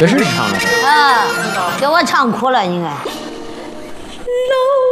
这是你唱的。 啊，给我唱哭了应该。